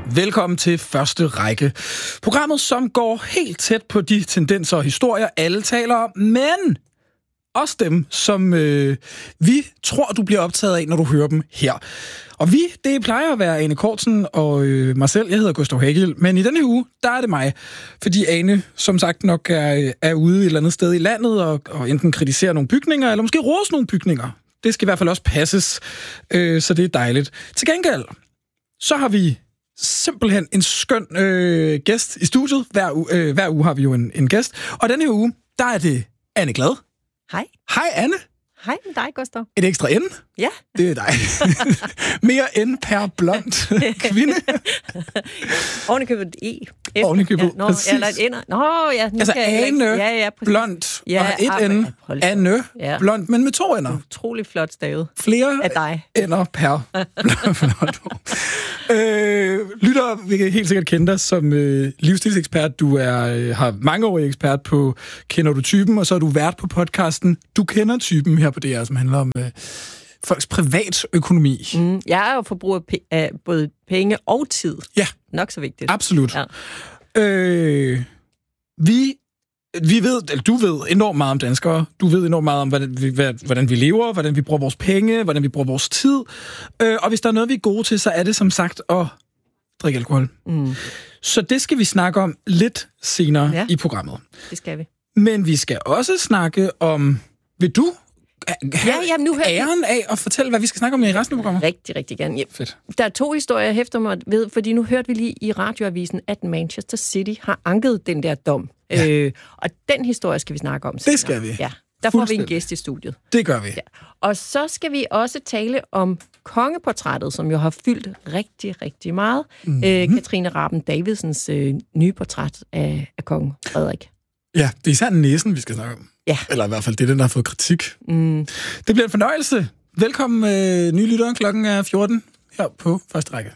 Velkommen til Første Række. Programmet, som går helt tæt på de tendenser og historier, alle taler om, men også dem, som vi tror, du bliver optaget af, når du hører dem her. Og vi, det plejer at være Ane Cortzen og mig selv. Jeg hedder Gustav Hagel, men i denne uge, der er det mig. Fordi Ane, som sagt, nok er ude et eller andet sted i landet og enten kritiserer nogle bygninger, eller måske rose nogle bygninger. Det skal i hvert fald også passes, så det er dejligt. Til gengæld, så har vi simpelthen en skøn gæst i studiet. Hver uge har vi jo en gæst. Og denne her uge, der er det Anne Glad. Hej. Hej, Anne. Hej med dig, Gustav. Et ekstra N? Ja. Det er dig. Mere N per blond kvinde. Ovenikøbet E. Ovenikøbet, ja, præcis. Eller et N'er. Nå, ja. Altså Ane, blond, og et N. Anne, blond, men med 2 N'er. Utrolig flot stavet. Flere af dig. N'er per blond. Lytter vil helt sikkert kende dig som livsstilsekspert. Du har mangeårig ekspert på Kender du typen, og så er du vært på podcasten Du kender typen her på DR, som handler om folks privatøkonomi. Jeg er jo forbruger af både penge og tid. Ja. Nok så vigtigt. Absolut. Ja. Vi ved, eller du ved enormt meget om danskere. Du ved enormt meget om, hvordan vi lever, hvordan vi bruger vores penge, hvordan vi bruger vores tid. Og hvis der er noget, vi er gode til, så er det som sagt at drikke alkohol. Så det skal vi snakke om lidt senere i programmet. Det skal vi. Men vi skal også snakke om... Vil du nu æren af at fortælle, hvad vi skal snakke om i resten af programmet? Rigtig, rigtig gerne. Ja. Fedt. Der er 2 historier, jeg hæfter mig ved, fordi nu hørte vi lige i radioavisen, at Manchester City har anket den der dom. Ja. Og den historie skal vi snakke om senere. Det skal vi. Ja. Der får vi en gæst i studiet. Det gør vi. Ja. Og så skal vi også tale om kongeportrættet, som jo har fyldt rigtig, rigtig meget. Katrine Raben Davidsens nye portræt af kongen Frederik. Ja, det er især næsen, vi skal snakke om. Ja. Eller i hvert fald det, den har fået kritik. Det bliver en fornøjelse. Velkommen, nye lyttere. Klokken er 14 her på Første Række.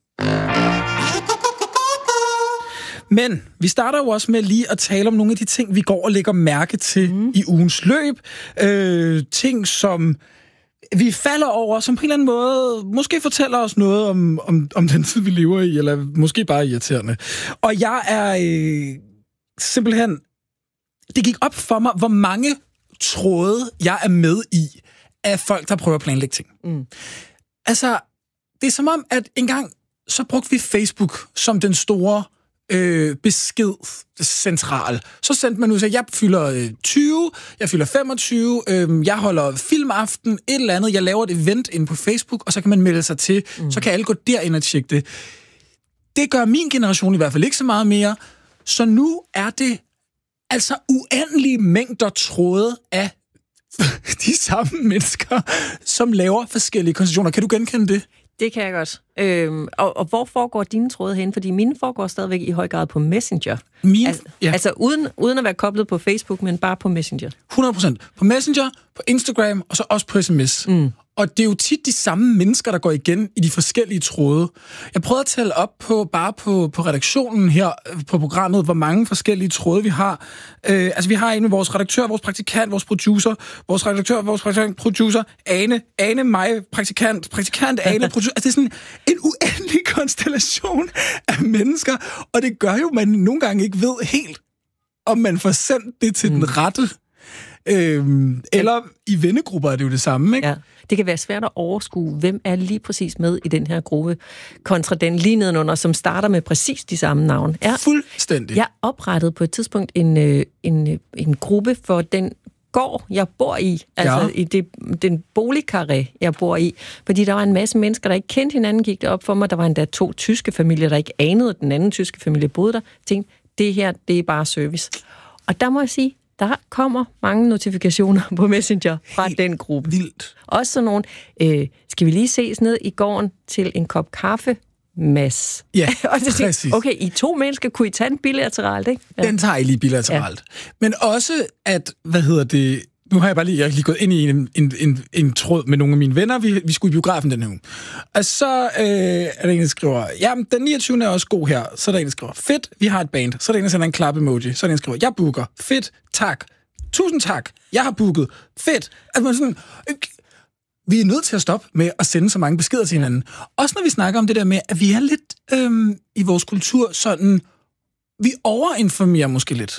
Men vi starter jo også med lige at tale om nogle af de ting, vi går og lægger mærke til i ugens løb. Ting, som vi falder over, som på en eller anden måde måske fortæller os noget om den tid, vi lever i, eller måske bare irriterende. Og jeg er simpelthen... Det gik op for mig, hvor mange tråde jeg er med i af folk, der prøver at planlægge ting. Altså, det er som om, at engang så brugte vi Facebook som den store beskedcentral. Så sendte man ud til, jeg fylder 20, jeg fylder 25, jeg holder filmaften, et eller andet, jeg laver et event inde på Facebook, og så kan man melde sig til, så kan alle gå derind og tjekke det. Det gør min generation i hvert fald ikke så meget mere, så nu er det altså uendelige mængder tråde af de samme mennesker, som laver forskellige konstellationer. Kan du genkende det? Det kan jeg godt. Og hvor foregår dine tråde hen? Fordi mine foregår stadigvæk i høj grad på Messenger. Altså uden at være koblet på Facebook, men bare på Messenger. 100%. På Messenger, på Instagram og så også på SMS. Og det er jo tit de samme mennesker, der går igen i de forskellige tråde. Jeg prøvede at tælle op på redaktionen her på programmet, hvor mange forskellige tråde vi har. Altså vi har en med vores redaktør, vores praktikant, vores producer, vores redaktør, vores praktikant, producer, Ane, mig, praktikant, Ane, producer. Altså det er sådan en uendelig konstellation af mennesker, og det gør jo, at man nogle gange ikke ved helt, om man får sendt det til den rette. Eller i vennegrupper er det jo det samme, ikke? Ja. Det kan være svært at overskue, hvem er lige præcis med i den her gruppe, kontra den lige nedenunder, som starter med præcis de samme navne. Fuldstændig. Jeg oprettede på et tidspunkt en gruppe for den gård, jeg bor i, altså i den boligkarré, jeg bor i, fordi der var en masse mennesker, der ikke kendte hinanden, gik det op for mig. Der var endda 2 tyske familier, der ikke anede, at den anden tyske familie boede der. Jeg tænkte, det her, det er bare service. Og der må jeg sige, der kommer mange notifikationer på Messenger fra den gruppe. Vildt. Også sådan nogle, skal vi lige ses ned i gården til en kop kaffe, Mads? Ja, og så præcis. Tænkte, okay, I 2 mennesker, kunne I tage den bilateralt, ikke? Ja. Den tager I lige bilateralt. Ja. Men også, at, nu har jeg lige gået ind i en tråd med nogle af mine venner. Vi skulle i biografen den her uge. Og så er der en, der skriver, jamen, den 29. er også god her. Så er der en, der skriver, fedt, vi har et band. Så er der en, der sender en klap-emoji. Så er der en, der skriver, jeg booker. Fedt, tak. Tusind tak. Jeg har booket. Fedt. Altså, man sådan... Vi er nødt til at stoppe med at sende så mange beskeder til hinanden. Også når vi snakker om det der med, at vi er lidt i vores kultur sådan, vi overinformerer måske lidt.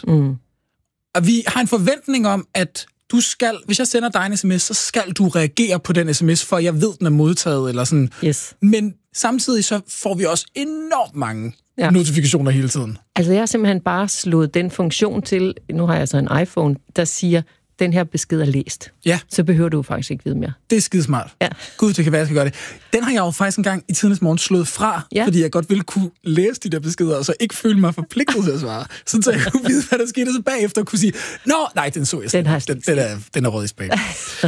Og vi har en forventning om, at du skal, hvis jeg sender dig en sms, så skal du reagere på den sms, for jeg ved, den er modtaget, eller sådan. Yes. Men samtidig så får vi også enormt mange notifikationer hele tiden. Altså, jeg har simpelthen bare slået den funktion til, nu har jeg så en iPhone, der siger, den her besked er læst. Ja. Så behøver du faktisk ikke vide mere. Det er skidesmart. Ja. Gud, det kan være, jeg skal gøre det. Den har jeg jo faktisk engang i tidens morgen slået fra, fordi jeg godt ville kunne læse de der beskeder, og så ikke føle mig forpligtet til at svare. Sådan så jeg kunne vide, hvad der skete, så bagefter kunne sige, nej, den så jeg. Den er rød i spag.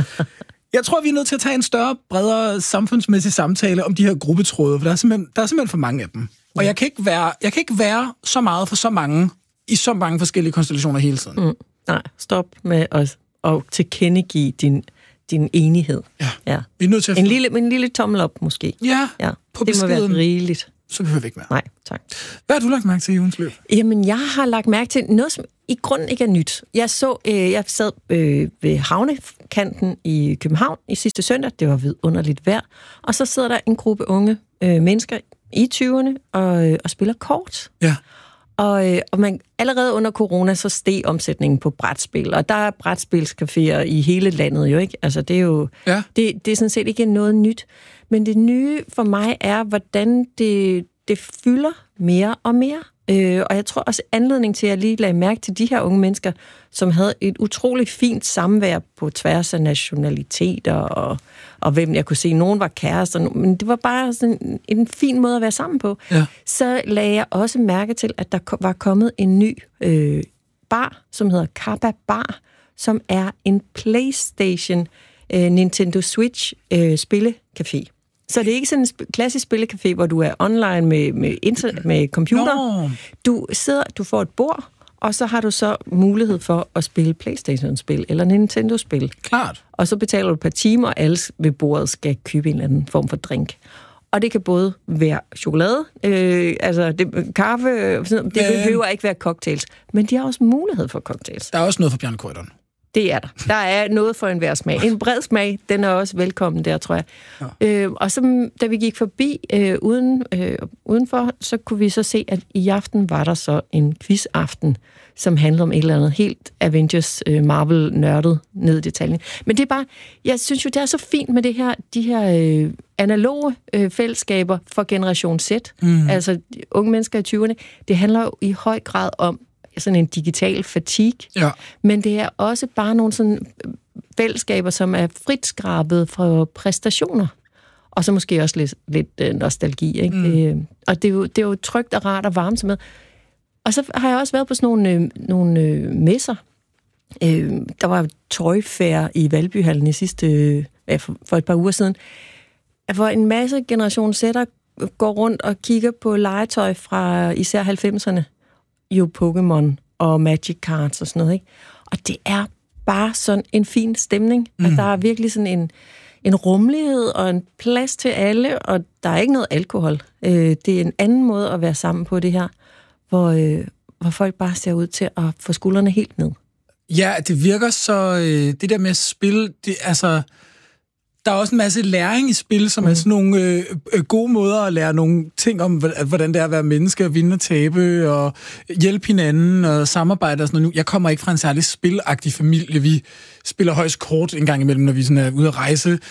Jeg tror, vi er nødt til at tage en større, bredere samfundsmæssig samtale om de her gruppetråde, for der er simpelthen for mange af dem. Og jeg kan ikke være så meget for så mange, i så mange forskellige konstellationer hele tiden. Nej, stop med at tilkendegive din enighed. Ja. Vi er nødt til at en lille tommel op, måske. Ja. På det beskeden, må være rigeligt. Så behøver vi ikke mere. Nej, tak. Hvad har du lagt mærke til i ugens løb? Jamen, jeg har lagt mærke til noget, som i grunden ikke er nyt. Jeg sad ved havnekanten i København i sidste søndag. Det var vidunderligt vejr. Og så sidder der en gruppe unge mennesker i 20'erne og spiller kort. Ja. Og man, allerede under corona, så steg omsætningen på brætspil. Og der er brætspilscaféer i hele landet jo, ikke? Altså, det er jo... Ja. Det er sådan set ikke noget nyt. Men det nye for mig er, hvordan det fylder mere og mere. Og jeg tror også, anledning til, at jeg lige lagde mærke til de her unge mennesker, som havde et utroligt fint samvær på tværs af nationaliteter, og hvem jeg kunne se. Nogen var kærester, men det var bare sådan en fin måde at være sammen på. Ja. Så lagde jeg også mærke til, at der var kommet en ny bar, som hedder Kappa Bar, som er en PlayStation Nintendo Switch spillecafé. Så det er ikke sådan en klassisk spillecafé, hvor du er online med computer. No. Du får et bord, og så har du så mulighed for at spille PlayStation-spil eller Nintendo-spil. Klart. Og så betaler du per time, og alle ved bordet skal købe en eller anden form for drink. Og det kan både være chokolade, kaffe, det behøver ikke være cocktails, men de har også mulighed for cocktails. Der er også noget for Bjarne Corydon. Det er der. Der er noget for enhver smag. En bred smag, den er også velkommen der, tror jeg. Ja. Og så, da vi gik forbi udenfor, så kunne vi så se, at i aften var der så en quizaften, som handlede om et eller andet helt Avengers Marvel-nørdet ned i detaljen. Men det er bare, jeg synes jo, det er så fint med de her analoge fællesskaber for generation Z. Altså unge mennesker i 20'erne. Det handler jo i høj grad om sådan en digital fatigue, men det er også bare nogle sådan fællesskaber, som er frit skrabet fra præstationer, og så måske også lidt nostalgi, ikke? Og det er jo trygt og rart og varmt med. Og så har jeg også været på sådan nogle messer. Der var Toy Fair i Valbyhallen i sidste for et par uger siden, hvor en masse generation Z'er går rundt og kigger på legetøj fra især 90'erne. Jo Pokémon og Magic Cards og sådan noget, ikke? Og det er bare sådan en fin stemning. At der er virkelig sådan en rummelighed og en plads til alle, og der er ikke noget alkohol. Det er en anden måde at være sammen på det her, hvor folk bare ser ud til at få skuldrene helt ned. Ja, det virker så... det der med at spille, der er også en masse læring i spil, som er sådan nogle gode måder at lære nogle ting om, hvordan det er at være menneske, og vinde og tabe, og hjælpe hinanden, og samarbejde og sådan noget. Jeg kommer ikke fra en særlig spilagtig familie. Vi spiller højst kort en gang imellem, når vi sådan er ude at rejse.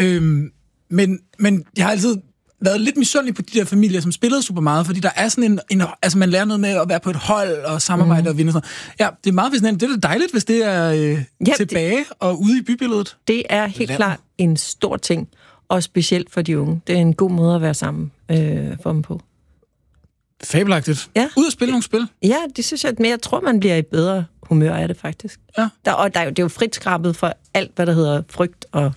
Men jeg har altid været lidt misundelig på de der familier, som spillede super meget, fordi der er sådan altså man lærer noget med at være på et hold og samarbejde og vinde. Sådan. Ja, det er meget fascinerende. Det er da dejligt, hvis det er tilbage og ude i bybilledet. Det er helt klart en stor ting, og specielt for de unge. Det er en god måde at være sammen for dem på. Fabelagtigt. Ja. Ud at spille nogle spil. Ja, det synes jeg, men jeg tror, man bliver i bedre humør af det, faktisk. Ja. Det er jo frit skrabet for alt, hvad der hedder frygt og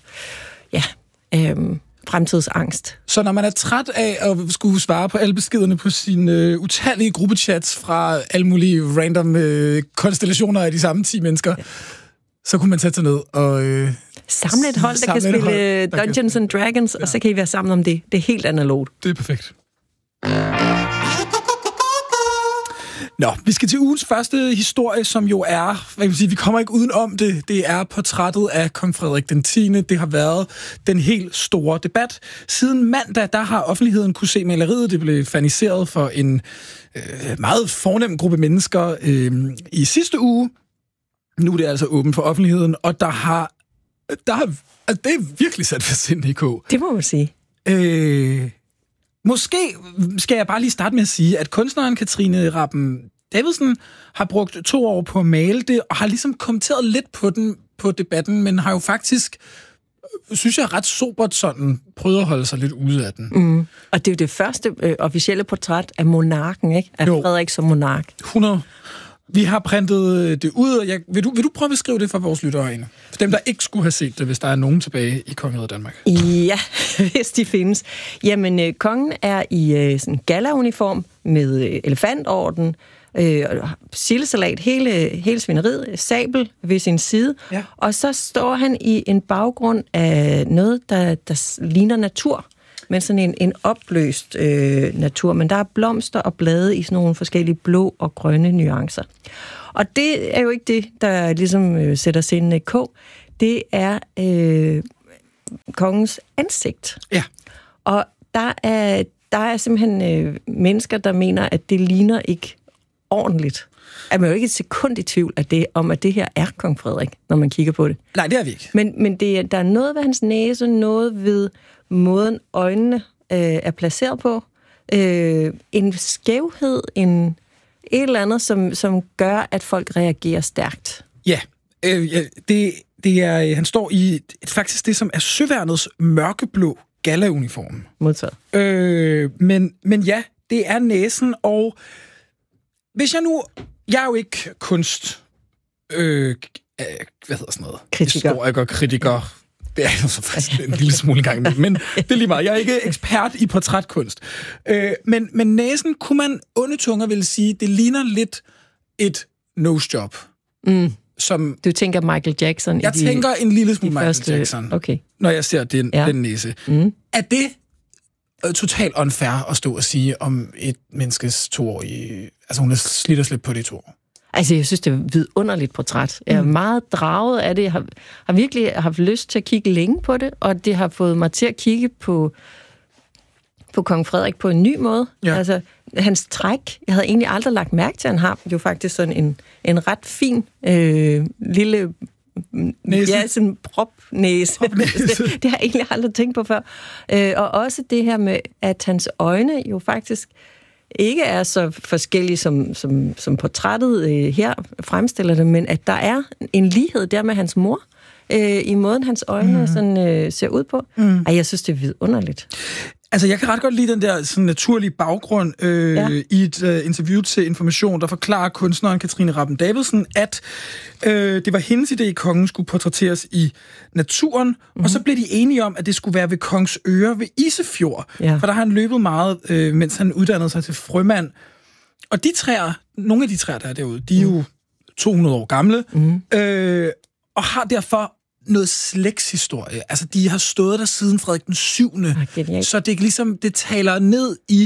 fremtidsangst. Så når man er træt af at skulle svare på alle beskederne på sine utallige gruppechats fra alle mulige random konstellationer af de samme 10 mennesker, så kunne man sætte sig ned og... samle et hold, der kan spille Dungeons and Dragons, og så kan I være sammen om det. Det er helt analogt. Det er perfekt. Nå, vi skal til ugens første historie, som jo er, hvad kan man sige, vi kommer ikke uden om det. Det er portrættet af kong Frederik den 10. Det har været den helt store debat. Siden mandag, der har offentligheden kunne se maleriet. Det blev faniseret for en meget fornem gruppe mennesker i sidste uge. Nu er det altså åbent for offentligheden, og der har altså, det er virkelig sat for sind i kog. Det må man sige. Måske skal jeg bare lige starte med at sige, at kunstneren Katrine Rabben Davidsen har brugt 2 år på at male det, og har ligesom kommenteret lidt på debatten, men har jo faktisk, synes jeg, ret sobert sådan, prøvet at holde sig lidt ude af den. Mm. Og det er jo det første officielle portræt af monarken, ikke? Af Frederik som monark. 100. Vi har printet det ud, og vil du prøve at beskrive det for vores lyttere, Ane? For dem, der ikke skulle have set det, hvis der er nogen tilbage i kongeriget Danmark. Ja, hvis de findes. Jamen, kongen er i sådan en gala-uniform med elefantorden, sildesalat, hele svineriet, sabel ved sin side, ja. Og så står han i en baggrund af noget, der ligner natur, men sådan en opløst natur. Men der er blomster og blade i sådan nogle forskellige blå og grønne nuancer. Og det er jo ikke det, der ligesom sætter sindene i kog. Det er kongens ansigt. Ja. Og der er simpelthen mennesker, der mener, at det ligner ikke ordentligt. Er man jo ikke et sekund i tvivl om, at det her er kong Frederik, når man kigger på det. Nej, det er vi ikke. Men der er noget ved hans næse, noget ved måden øjnene er placeret på. En skævhed, et eller andet, som gør, at folk reagerer stærkt. Ja, det er, han står i faktisk det, som er Søværnets mørkeblå gala-uniform. Modtaget. Men ja, det er næsen, og hvis jeg er jo ikke kunst... hvad hedder sådan noget? Kritiker. Det er jo så faktisk en lille smule gang imellem, men det er lige meget. Jeg er ikke ekspert i portrætkunst. Men næsen, kunne man onde tunger ville sige, det ligner lidt et nose-job. Mm. Som, du tænker Michael Jackson? Jeg tænker en lille smule Michael Jackson, okay. Når jeg ser den næse. Mm. Er det totalt unfair at stå og sige om et menneskes 2-årige... Altså, hun er slidt og slæbt på det 2 år. Altså, jeg synes, det er et vidunderligt portræt. Jeg er meget draget af det. Jeg har virkelig haft lyst til at kigge længe på det, og det har fået mig til at kigge på kong Frederik på en ny måde. Ja. Altså, hans træk, jeg havde egentlig aldrig lagt mærke til, han har jo faktisk sådan en ret fin lille... Næse. Ja, sådan propnæse. Det har jeg egentlig aldrig tænkt på før. Og også det her med, at hans øjne jo faktisk ikke er så forskellige, som portrættet her fremstiller det, men at der er en lighed der med hans mor, i måden hans øjne sådan, ser ud på. Ej, jeg synes, det er vidunderligt. Altså, jeg kan ret godt lide den der sådan naturlige baggrund. I et interview til Information, der forklarer kunstneren Katrine Rabben Davidsen, at det var hendes idé, at kongen skulle portrætteres i naturen, og så blev de enige om, at det skulle være ved Kongsøre ved Isefjord. Ja. For der har han løbet meget, mens han uddannede sig til frømand. Og nogle af de træer, der er derude, de er jo 200 år gamle, og har derfor noget slægtshistorie. Altså, de har stået der siden Frederik den 7. Så det er ligesom, det taler ned i,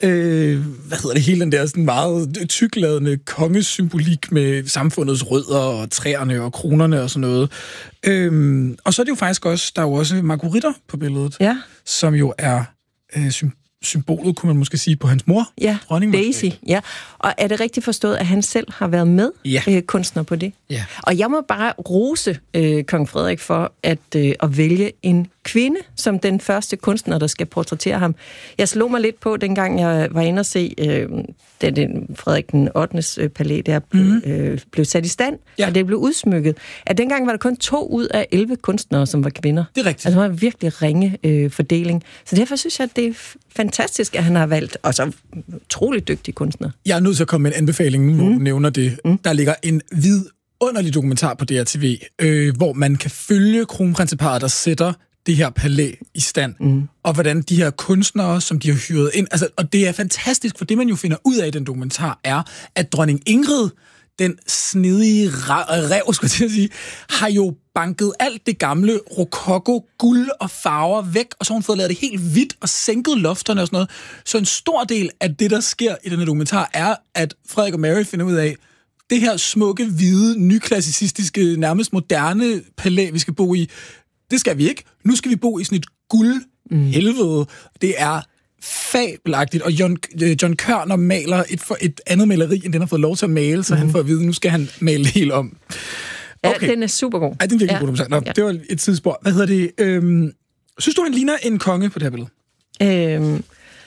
hele den der sådan meget tykladende kongesymbolik med samfundets rødder og træerne og kronerne og sådan noget. Og så er det jo faktisk også, der er jo også marguritter på billedet, som jo er symbolet, kunne man måske sige, på hans mor. Ja, Daisy. Ja. Og er det rigtigt forstået, at han selv har været med kunstner på det? Ja. Og jeg må bare rose kong Frederik for at vælge en kvinde som den første kunstner, der skal portrættere ham. Jeg slog mig lidt på, dengang jeg var inde og se, da Frederik den 8. palæ der blev sat i stand, og det blev udsmykket, at dengang var der kun 2 ud af 11 kunstnere, som var kvinder. Det er rigtigt. Altså, det var en virkelig ringe fordeling. Så derfor synes jeg, at det er fantastisk, at han har valgt, og så utrolig dygtig kunstner. Jeg er nødt til at komme med en anbefaling nu, hvor du nævner det. Der ligger en vidunderlig dokumentar på DRTV, hvor man kan følge kronprinseparret, der sætter det her palæ i stand, og hvordan de her kunstnere, som de har hyret ind, altså, og det er fantastisk, for det man jo finder ud af i den dokumentar, er, at dronning Ingrid, den snedige rev, skulle jeg sige, har jo banket alt det gamle rokoko, guld og farver væk, og så har hun fået lavet det helt hvidt og sænket lofterne og sådan noget. Så en stor del af det, der sker i den her dokumentar, er, at Frederik og Mary finder ud af, det her smukke, hvide, nyklassicistiske, nærmest moderne palæ, vi skal bo i, det skal vi ikke. Nu skal vi bo i sådan et guldhelvede. Det er fabelagtigt, og John Kørner maler et andet maleri, end den har fået lov til at male, så han får at vide, nu skal han male det helt om. Okay. Ja, den er super god. Ej, den er virkelig god. Nå, det var et tidsspor. Hvad hedder det? Synes du, han ligner en konge på det her billede?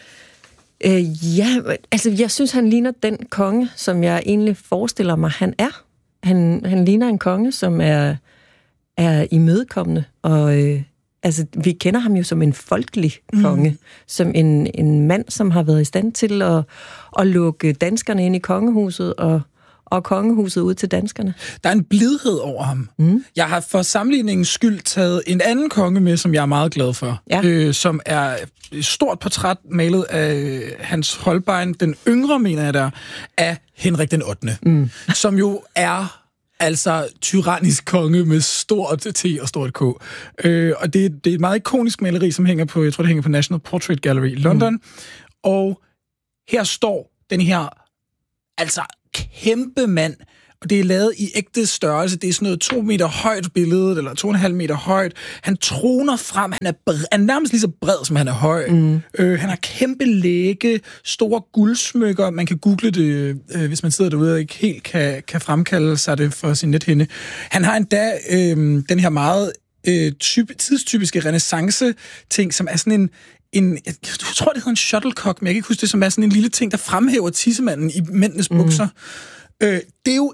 Ja, altså jeg synes, han ligner den konge, som jeg egentlig forestiller mig, han er. Han ligner en konge, som er imødekommende, og altså, vi kender ham jo som en folkelig konge, som en mand, som har været i stand til at lukke danskerne ind i kongehuset, og kongehuset ud til danskerne. Der er en blidhed over ham. Jeg har for sammenligningens skyld taget en anden konge med, som jeg er meget glad for, som er et stort portræt malet af Hans Holbein, den yngre, mener jeg der, af Henrik den 8., som jo er altså tyrannisk konge med stort T og stort K. Og det er et meget ikonisk maleri, som hænger på, jeg tror, det hænger på National Portrait Gallery i London. Og her står den her, altså kæmpe mand, og det er lavet i ægte størrelse. Det er sådan noget 2 meter højt billede, eller 2,5 meter højt. Han troner frem. Han er nærmest lige så bred, som han er høj. Han har kæmpe lægge, store guldsmykker. Man kan google det, hvis man sidder derude og ikke helt kan fremkalde sig det for sin nethinde. Han har endda den her meget tidstypiske renaissance-ting, som er sådan jeg tror, det hedder en shuttlecock, men jeg kan ikke huske det, som er sådan en lille ting, der fremhæver tissemanden i mændenes bukser. Det er jo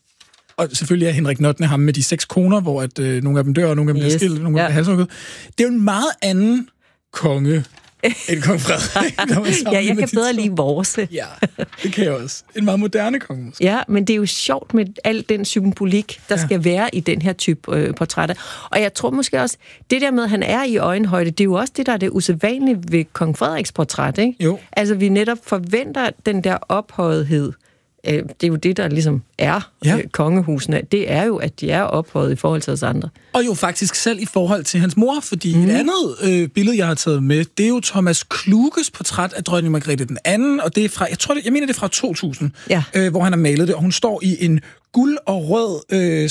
og selvfølgelig er Henrik Nottene ham med de 6 koner, hvor at, nogle af dem dør, og nogle af dem bliver skilt, nogle af dem bliver halshugget. Det er jo en meget anden konge end kong Frederik. Ja, jeg kan bedre lide vores. Ja, det kan jeg også. En meget moderne konge måske. Ja, men det er jo sjovt med al den symbolik, der skal være i den her type portrætter. Og jeg tror måske også, det der med, at han er i øjenhøjde, det er jo også det, der er det usædvanlige ved kong Frederiks portræt, ikke? Jo. Altså, vi netop forventer den der ophøjethed. Det er jo det, der ligesom er kongehusene. Det er jo, at de er ophøjet i forhold til os andre. Og jo faktisk selv i forhold til hans mor, fordi et andet billede, jeg har taget med, det er jo Thomas Kluges portræt af dronning Margrethe den anden, og det er fra, jeg mener det er fra 2000, hvor han har malet det, og hun står i en guld og rød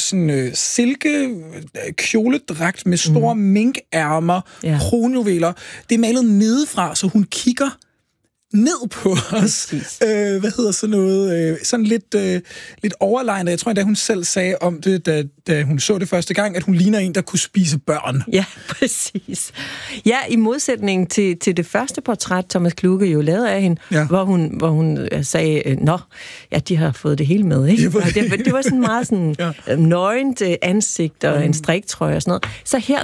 silke kjoledragt med store minkærmer, kronjuveler. Det er malet nedefra, så hun kigger ned på os. Hvad hedder sådan noget? Sådan lidt overlegnet. Jeg tror endda, hun selv sagde om det, da hun så det første gang, at hun ligner en, der kunne spise børn. Ja, præcis. Ja, i modsætning til det første portræt, Thomas Kluge jo lavede af hende, hvor hun sagde, de har fået det hele med, ikke? Det var sådan meget sådan nøgent ansigt og en striktrøje og sådan noget. Så her,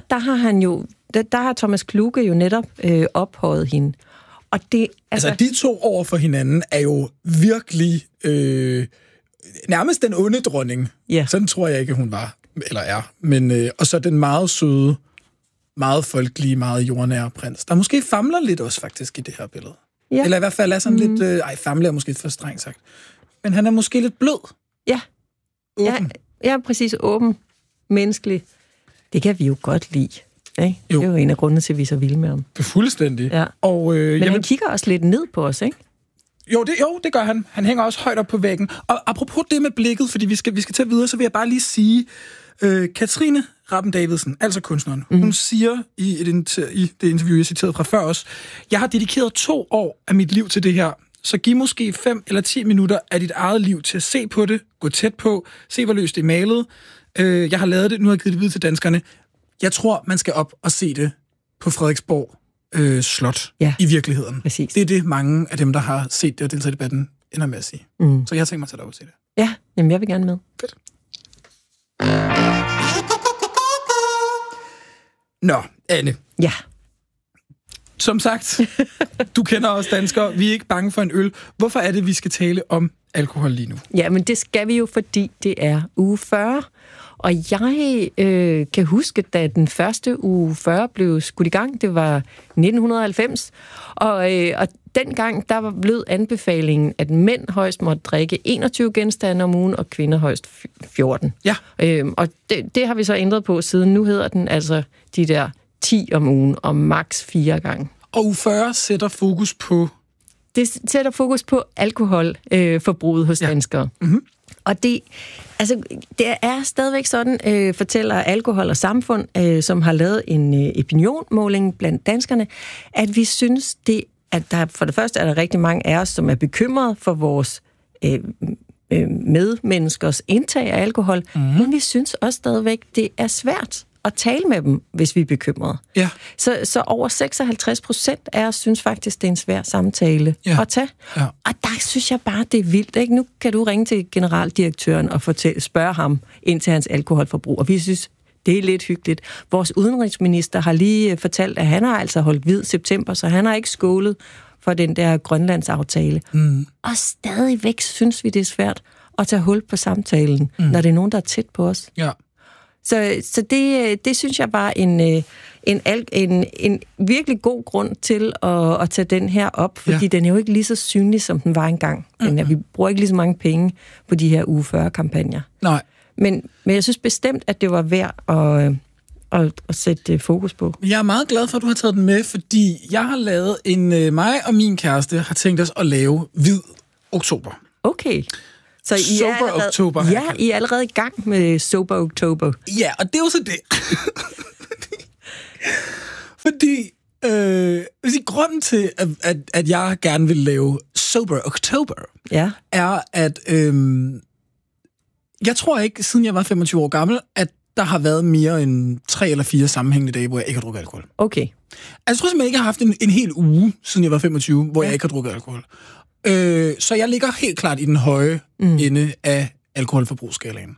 der har Thomas Kluge jo netop ophøjet hende. Og det, altså de to over for hinanden er jo virkelig nærmest den onde dronning. Yeah. Sådan tror jeg ikke, hun var, eller er. Men, og så den meget søde, meget folkelige, meget jordnære prins, der måske famler lidt også faktisk i det her billede. Yeah. Eller i hvert fald er sådan lidt, famler er måske for strengt sagt. Men han er måske lidt blød. Ja. Åben. Ja, præcis. Åben. Menneskelig. Det kan vi jo godt lide. Ikke? Det er jo en af grundene til, at vi er så vilde med ham. Fuldstændig. Ja. Men han kigger også lidt ned på os, ikke? Jo, det gør han. Han hænger også højt op på væggen. Og apropos det med blikket, fordi vi skal tage videre, så vil jeg bare lige sige, Katrine Rappen Davidsen, altså kunstneren, hun siger i det interview, jeg citerede fra før også, jeg har dedikeret 2 år af mit liv til det her, så giv måske 5 eller 10 minutter af dit eget liv til at se på det, gå tæt på, se hvor løst det er malet. Jeg har lavet det, nu har jeg givet det videre til danskerne. Jeg tror, man skal op og se det på Frederiksborg Slot i virkeligheden. Præcis. Det er det, mange af dem, der har set det og deltaget i debatten, ender med at sige. Så jeg har tænkt mig at tage dig op og se det. Ja, jamen jeg vil gerne med. Fedt. Nå, Anne. Ja. Som sagt, du kender os danskere. Vi er ikke bange for en øl. Hvorfor er det, vi skal tale om alkohol lige nu? Ja, men det skal vi jo, fordi det er uge 40. Og jeg kan huske, da den første uge 40 blev skudt i gang, det var 1990, og dengang, der lød anbefalingen, at mænd højst måtte drikke 21 genstande om ugen, og kvinder højst 14. Ja. Og det har vi så ændret på siden. Nu hedder den altså de der 10 om ugen, og maks 4 gange. Og uge 40 sætter fokus på... Det sætter fokus på alkoholforbruget hos danskere. Mm-hmm. Og det er stadigvæk sådan, fortæller Alkohol og Samfund, som har lavet en opinionmåling blandt danskerne, at vi synes, at der for det første er der rigtig mange af os, som er bekymrede for vores medmenneskers indtag af alkohol, men vi synes også stadigvæk, det er svært at tale med dem, hvis vi er bekymrede. Ja. Så over 56% af os synes faktisk, det er en svær samtale at tage. Ja. Og der synes jeg bare, det er vildt. Ikke? Nu kan du ringe til generaldirektøren og spørge ham ind til hans alkoholforbrug, og vi synes, det er lidt hyggeligt. Vores udenrigsminister har lige fortalt, at han har altså holdt hvid september, så han har ikke skålet for den der Grønlandsaftale. Og stadigvæk synes vi, det er svært at tage hul på samtalen, når det er nogen, der er tæt på os. Ja. Så det synes jeg bare en virkelig god grund til at tage den her op, fordi den er jo ikke lige så synlig, som den var engang. Vi bruger ikke lige så mange penge på de her uge 40-kampagner. Nej. Men jeg synes bestemt, at det var værd at sætte fokus på. Jeg er meget glad for, at du har taget den med, fordi jeg har lavet mig og min kæreste har tænkt os at lave hvid oktober. Okay. Så Sober Oktober. Ja, I er allerede i gang med Sober Oktober. Ja, og det er jo så det. Fordi grunden til, at jeg gerne vil lave Sober Oktober, er, at jeg tror ikke, siden jeg var 25 år gammel, at der har været mere end 3 eller 4 sammenhængende dage, hvor jeg ikke har drukket alkohol. Okay. Altså, jeg tror simpelthen ikke, jeg har haft en hel uge, siden jeg var 25, hvor jeg ikke har drukket alkohol. Så jeg ligger helt klart i den høje ende af alkoholforbrugsskalaen.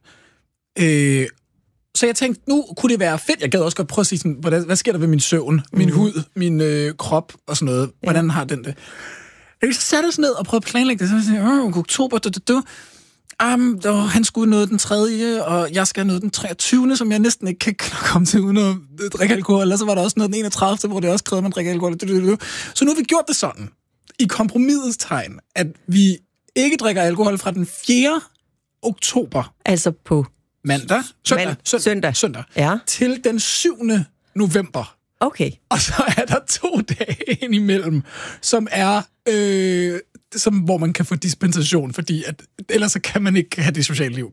Så jeg tænkte, nu kunne det være fedt. Jeg gad også godt prøve at sige, sådan, hvad sker der ved min søvn, min hud, min krop og sådan noget. Hvordan har den det? Jeg satte os ned og prøvede at planlægge det. Så jeg sagde, oktober, han skulle noget den 3., og jeg skal noget den 23., som jeg næsten ikke kan komme til uden at drikke alkohol. Og så var der også noget den 31., hvor det også krævede, at man drikker alkohol. Så nu har vi gjort det sådan, i kompromisets tegn, at vi ikke drikker alkohol fra den 4. oktober. Altså på søndag. Ja. Til den 7. november. Okay. Og så er der 2 dage indimellem, som er hvor man kan få dispensation, fordi ellers så kan man ikke have det sociale liv.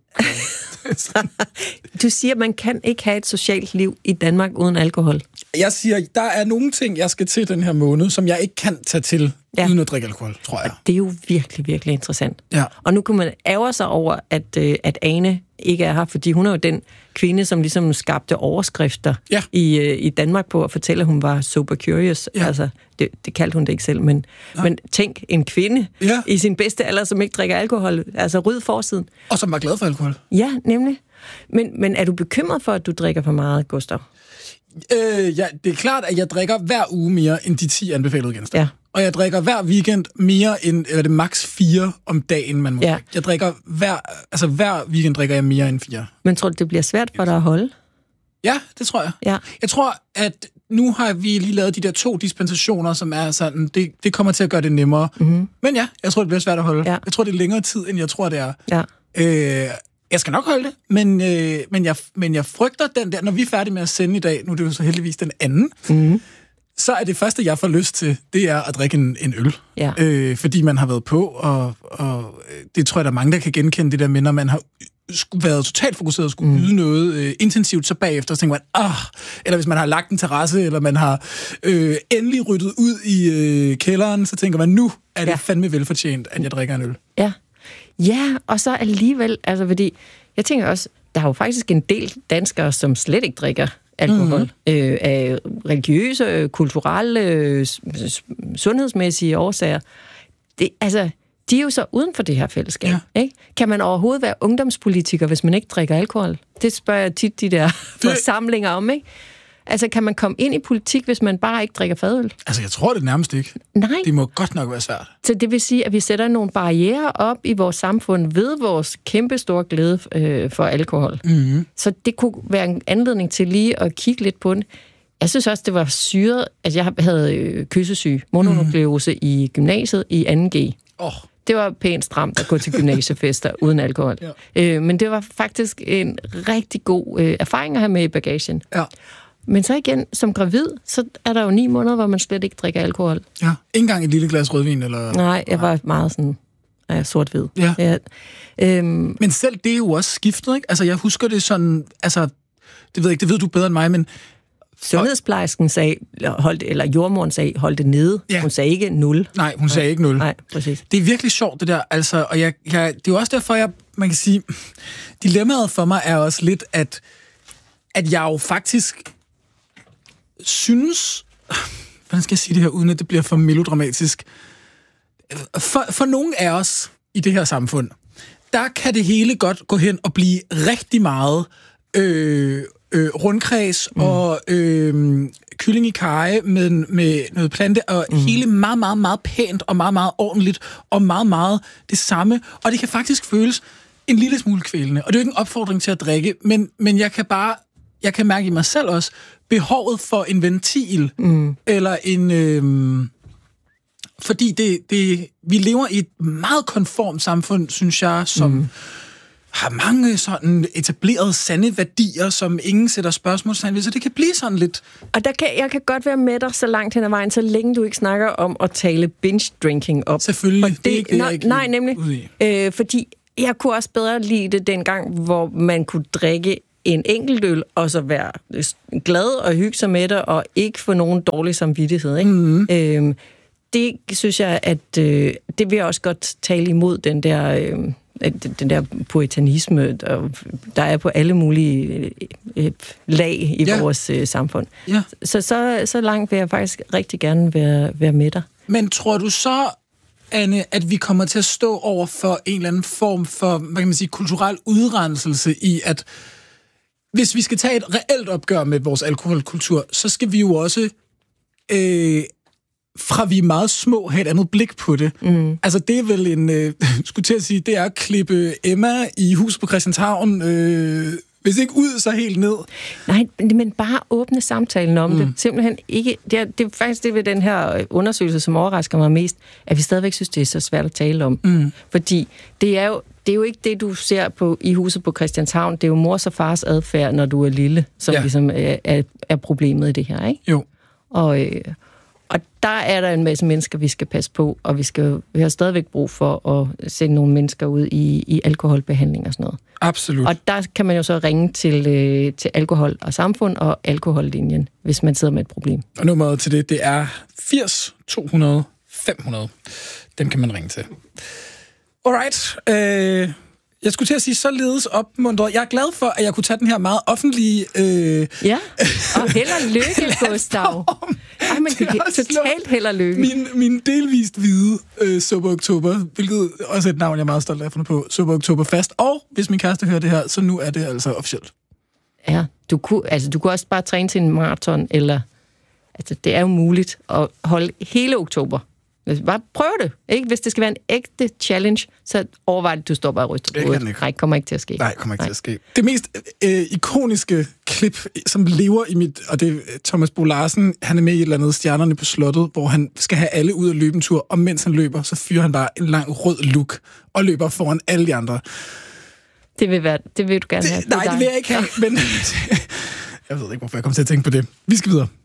Du siger, at man kan ikke have et socialt liv i Danmark uden alkohol. Jeg siger, der er nogle ting, jeg skal til den her måned, som jeg ikke kan tage til uden at drikke alkohol, tror jeg. Og det er jo virkelig, virkelig interessant. Ja. Og nu kan man ærge sig over, at Ane ikke er her, fordi hun er jo den kvinde, som ligesom skabte overskrifter i Danmark på at fortælle, at hun var sober curious. Ja. Altså, det kaldte hun det ikke selv, men tænk, en kvinde i sin bedste alder, som ikke drikker alkohol, altså ryd forsiden. Og som var glad for alkohol. Ja, nemlig. Men er du bekymret for, at du drikker for meget, Gustav? Ja, det er klart, at jeg drikker hver uge mere end de 10 anbefalede genstande. Ja. Og jeg drikker hver weekend mere end, eller det maks 4 om dagen, man må drikke. Jeg drikker hver weekend drikker jeg mere end 4. Men tror du, det bliver svært for dig at holde? Ja, det tror jeg. Ja. Jeg tror, at nu har vi lige lavet de der 2 dispensationer, som er sådan, det kommer til at gøre det nemmere. Mm-hmm. Men ja, jeg tror, det bliver svært at holde. Ja. Jeg tror, det er længere tid, end jeg tror, det er. Ja. Jeg skal nok holde det, men jeg frygter den der, når vi er færdige med at sende i dag, nu er det jo så heldigvis den anden, så er det første, jeg får lyst til, det er at drikke en øl. Ja. Fordi man har været på, og det tror jeg, der er mange, der kan genkende det der med, når man har været totalt fokuseret og skulle yde noget intensivt, så bagefter så tænker man, eller hvis man har lagt en terrasse, eller man har endelig ryddet ud i kælderen, så tænker man, nu er det fandme velfortjent, at jeg drikker en øl. Ja. Ja, og så alligevel, altså fordi, jeg tænker også, der er jo faktisk en del danskere, som slet ikke drikker alkohol. Af religiøse, kulturelle, sundhedsmæssige årsager. De er jo så uden for det her fællesskab. Ja. Ikke? Kan man overhovedet være ungdomspolitiker, hvis man ikke drikker alkohol? Det spørger jeg tit de der forsamlinger om, ikke? Altså, kan man komme ind i politik, hvis man bare ikke drikker fadøl? Altså, jeg tror det nærmest ikke. Nej. Det må godt nok være svært. Så det vil sige, at vi sætter nogle barrierer op i vores samfund ved vores kæmpe store glæde for alkohol. Mm-hmm. Så det kunne være en anledning til lige at kigge lidt på den. Jeg synes også, det var syret. Altså, jeg havde kyssesyge, mononukleose i gymnasiet i 2G. Det var pænt stramt at gå til gymnasiefester uden alkohol. Ja. Men det var faktisk en rigtig god erfaring at have med i bagagen. Ja. Men så igen, som gravid, så er der jo 9 måneder, hvor man slet ikke drikker alkohol. Ja, ikke engang et lille glas rødvin? Eller? Nej, jeg var meget sådan sort-hvid. Ja. Ja. Men selv det er jo også skiftet, ikke? Altså, jeg husker det sådan, altså, det ved du bedre end mig, men sundhedsplejersken sagde, eller jordmoren sagde, hold det nede. Ja. Hun sagde ikke 0. Nej, hun sagde ikke 0. Nej, præcis. Det er virkelig sjovt, det der. Altså, og det er jo også derfor, man kan sige, dilemmaet for mig er også lidt, at jeg jo faktisk synes, hvordan skal jeg sige det her, uden at det bliver for melodramatisk, for nogle af os i det her samfund, der kan det hele godt gå hen og blive rigtig meget rundkreds og kylling i karry med noget plante, og hele meget, meget, meget pænt og meget, meget ordentligt, og meget, meget det samme. Og det kan faktisk føles en lille smule kvælende. Og det er jo ikke en opfordring til at drikke, men jeg kan mærke i mig selv også, behovet for en ventil, eller en fordi vi lever i et meget konformt samfund, synes jeg, som har mange sådan etablerede sande værdier, som ingen sætter spørgsmålstegn ved, så det kan blive sådan lidt. Og jeg kan godt være med dig så langt hen ad vejen, så længe du ikke snakker om at tale binge-drinking op. Selvfølgelig, det er ikke det, jeg ikke nej, nemlig. Fordi jeg kunne også bedre lide det dengang, hvor man kunne drikke en enkelt øl, og så være glad og hygge sig med det, og ikke få nogen dårlig samvittighed. Ikke? Det synes jeg, at det vil jeg også godt tale imod, den der puritanisme, der er på alle mulige lag i vores samfund. Ja. Så langt vil jeg faktisk rigtig gerne være med dig. Men tror du så, Anne, at vi kommer til at stå over for en eller anden form for, hvad kan man sige, kulturel udrenselse i, at hvis vi skal tage et reelt opgør med vores alkoholkultur, så skal vi jo også fra vi er meget små, have et andet blik på det. Altså, det er vel skulle til at sige, det er at klippe Emma i Huset på Christianshavn, hvis ikke ud, så helt ned. Nej, men bare åbne samtalen om det. Simpelthen ikke. Det er faktisk det ved den her undersøgelse, som overrasker mig mest, at vi stadigvæk synes, det er så svært at tale om. Fordi det er jo ikke det, du ser i Huset på Christianshavn. Det er jo mors og fars adfærd, når du er lille, som ligesom er problemet i det her, ikke? Jo. Og der er der en masse mennesker, vi skal passe på, og vi har stadigvæk brug for at sende nogle mennesker ud i alkoholbehandling og sådan noget. Absolut. Og der kan man jo så ringe til Alkohol og Samfund og Alkohollinjen, hvis man sidder med et problem. Og nummeret til det er 80 200 500. Den kan man ringe til. Alright. Jeg skulle til at sige, således opmuntret. Jeg er glad for, at jeg kunne tage den her meget offentlige... Ja, og held og lykke, Gustav. Ej, men det er totalt held og lykke. Min delvist hvide Sober Oktober, hvilket også er et navn, jeg er meget stolt af at finde på, Sober Oktober fast. Og hvis min kæreste hører det her, så nu er det altså officielt. Ja, du kunne også bare træne til en maraton, eller... Altså, det er jo muligt at holde hele oktober. Bare prøv det, ikke? Hvis det skal være en ægte challenge, så overvej det, du står bare og ryster på hovedet. Nej, kommer ikke til at ske. Nej, kommer ikke til at ske. Det mest ikoniske klip, som lever i mit, og det er Thomas Bo Larsen, han er med i et eller andet Stjernerne på Slottet, hvor han skal have alle ud at løbe en tur, og mens han løber, så fyrer han bare en lang rød look, og løber foran alle de andre. Det vil du gerne have. Nej, det vil jeg ikke have, men jeg ved ikke, hvorfor jeg kommer til at tænke på det. Vi skal videre.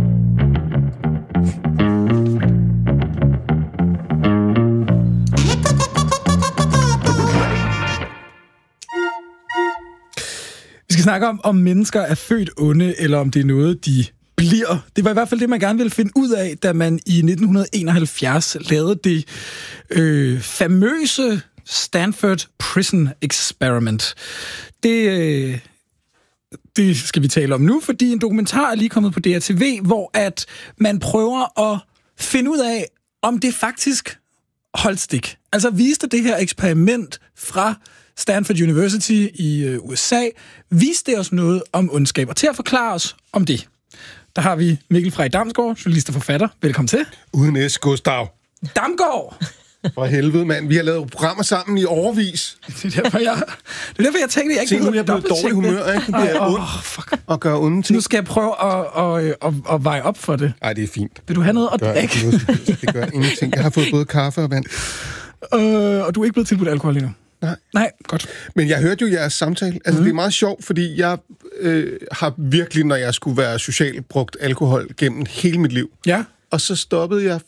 Vi skal snakke om mennesker er født onde, eller om det er noget, de bliver. Det var i hvert fald det, man gerne ville finde ud af, da man i 1971 lavede det famøse Stanford Prison Experiment. Det skal vi tale om nu, fordi en dokumentar er lige kommet på DRTV, hvor at man prøver at finde ud af, om det faktisk holdt stik. Altså viste det her eksperiment fra Stanford University i USA, viste det os noget om ondskab. Og til at forklare os om det, Der har vi Mikkel Frey Damsgaard, journalist og forfatter. Velkommen til. Uden S, Gustav. Damgaard! For helvede, mand. Vi har lavet programmer sammen i årevis. Det er derfor, jeg tænkte, at jeg ikke ville have dårlig humør, ikke? Det er ondt at gøre onde ting. Nu skal jeg prøve at veje op for det. Nej, det er fint. Vil du have noget at drikke? Det gør ingenting. Jeg har fået både kaffe og vand. Og du er ikke blevet tilbudt alkohol endnu? Nej, godt. Men jeg hørte jo jeres samtale. Altså, det er meget sjovt, fordi jeg har virkelig, når jeg skulle være social, brugt alkohol gennem hele mit liv. Ja. Og så stoppede jeg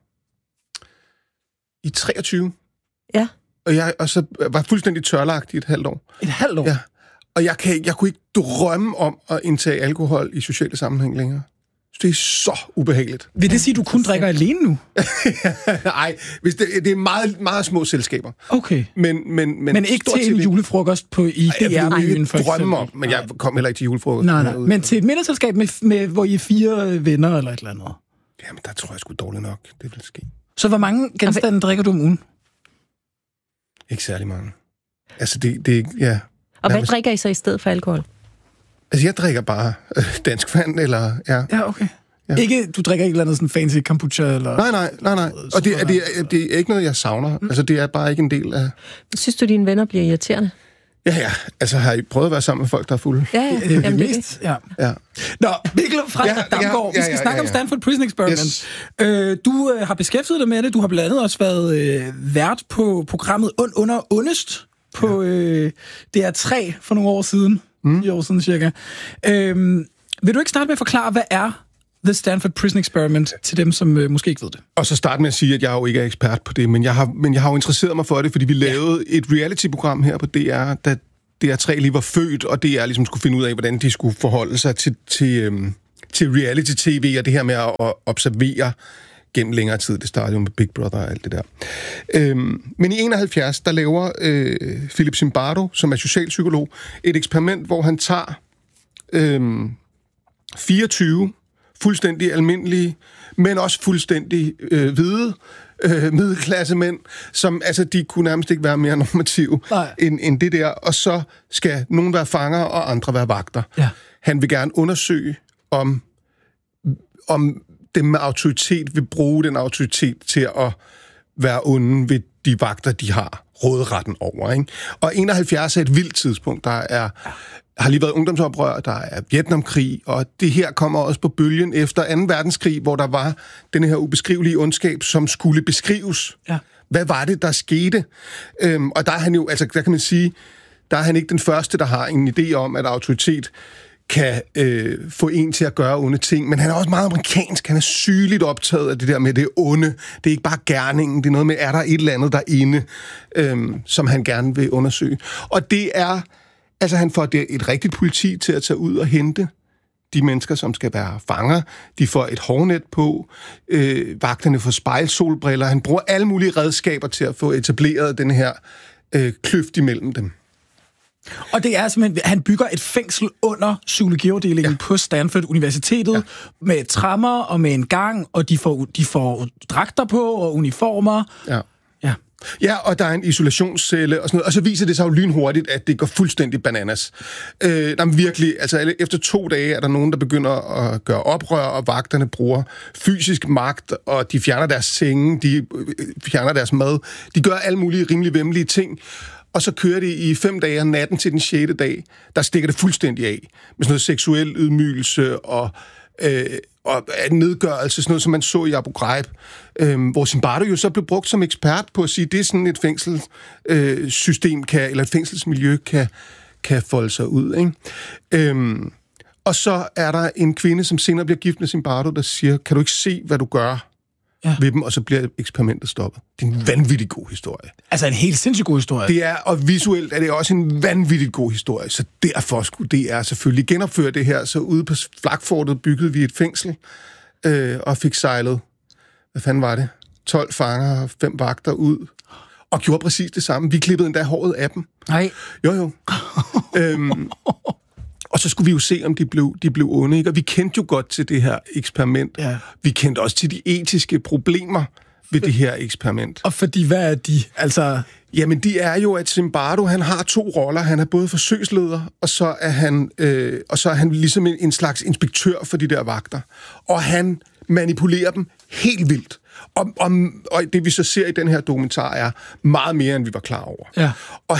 i 23. Ja. Og så var fuldstændig tørlagt i et halvt år. Et halvt år? Ja. Og jeg kunne ikke drømme om at indtage alkohol i sociale sammenhæng længere. Det er så ubehageligt. Vil det sige, at du kun drikker alene nu? Nej, det er meget, meget små selskaber. Okay. Men ikke til en julefrokost i DR-byen, for eksempel? Drømme om, men jeg kom heller ikke til julefrokost. Nej. Men til et middagsselskab, hvor I er 4 venner eller et eller andet? Jamen, der tror jeg sgu dårligt nok, det vil ske. Så hvor mange genstande drikker du om ugen? Ikke særlig mange. Altså, det ja. Og hvad drikker I så i stedet for alkohol? Altså, jeg drikker bare dansk vand, eller... Ja, okay. Ja. Ikke, du drikker ikke et eller andet sådan fancy kombucha, eller... Nej. Og det er ikke noget, jeg savner. Altså, det er bare ikke en del af... Synes du, dine venner bliver irriterende? Ja. Altså, har I prøvet at være sammen med folk, der er fulde? Ja. Det mest. Ja. Nå, Mikkel Frey Damsgaard, vi skal snakke om Stanford Prison Experiment. Yes. Du har beskæftiget dig med det. Du har blandt andet også været vært på programmet Under Ondest på DR3 for nogle år siden. 4 år siden cirka. Vil du ikke starte med at forklare, hvad er The Stanford Prison Experiment til dem, som måske ikke ved det? Og så starte med at sige, at jeg jo ikke er ekspert på det, men jeg har jo interesseret mig for det, fordi vi lavede et reality-program her på DR, da DR3 lige var født, og DR ligesom skulle finde ud af, hvordan de skulle forholde sig til reality-tv, og det her med at observere gennem længere tid. Det startede jo med Big Brother og alt det der. Men i 71, der laver Philip Zimbardo, som er socialpsykolog, et eksperiment, hvor han tager 24 fuldstændig almindelige, men også fuldstændig hvide middelklassemænd, som altså, de kunne nærmest ikke være mere normative end det der. Og så skal nogen være fanger, og andre være vagter. Ja. Han vil gerne undersøge, om dem med autoritet vil bruge den autoritet til at være onde ved de vagter, de har råderetten over. Ikke? Og 71 er et vildt tidspunkt. Har lige været ungdomsoprør, der er Vietnamkrig, og det her kommer også på bølgen efter 2. verdenskrig, hvor der var den her ubeskrivelige ondskab, som skulle beskrives. Ja. Hvad var det, der skete? Og der er han jo, altså der kan man sige, der er han ikke den første, der har en idé om, at autoritet kan få en til at gøre onde ting, men han er også meget amerikansk, han er sygeligt optaget af det der med det onde. Det er ikke bare gerningen, det er noget med, er der et eller andet derinde, som han gerne vil undersøge. Og det er, altså han får et rigtigt politi til at tage ud og hente de mennesker, som skal være fanger. De får et hårnet på, vagterne får spejlsolbriller, han bruger alle mulige redskaber til at få etableret den her kløft imellem dem. Og det er simpelthen, han bygger et fængsel under psykologiafdelingen på Stanford Universitetet med tremmer og med en gang, og de får dragter på og uniformer. Ja, og der er en isolationscelle og sådan noget, og så viser det sig jo lynhurtigt, at det går fuldstændig bananas. Virkelig, altså efter 2 dage er der nogen, der begynder at gøre oprør, og vagterne bruger fysisk magt, og de fjerner deres senge, de fjerner deres mad, de gør alle mulige rimelig væmmelige ting, og så kører det i 5 dage, og natten til den 6. dag, der stikker det fuldstændig af, med sådan noget seksuel ydmygelse og nedgørelse, sådan noget, som man så i Abu Ghraib, hvor Zimbardo jo så blev brugt som ekspert på at sige, det er sådan et fængselssystem eller et fængselsmiljø kan folde sig ud. Ikke? Og så er der en kvinde, som senere bliver gift med Zimbardo, der siger, kan du ikke se, hvad du gør ved dem, og så bliver eksperimentet stoppet. Det er en vanvittig god historie. Altså en helt sindssygt god historie. Det er, og visuelt er det også en vanvittig god historie, så derfor skulle det selvfølgelig genopføre det her. Så ude på Flakfortet byggede vi et fængsel, og fik sejlet, hvad fanden var det? 12 fanger og 5 vagter ud, og gjorde præcis det samme. Vi klippede endda håret af dem. Nej. Jo. Og så skulle vi jo se, om de blev onde, ikke? Og vi kendte jo godt til det her eksperiment. Ja. Vi kendte også til de etiske problemer ved det her eksperiment. Og fordi, hvad er de? Altså... Jamen, de er jo, at Zimbardo, han har 2 roller. Han er både forsøgsleder, og så er han ligesom en slags inspektør for de der vagter. Og han manipulerer dem helt vildt. Og det, vi så ser i den her dokumentar, er meget mere, end vi var klar over. Ja. Og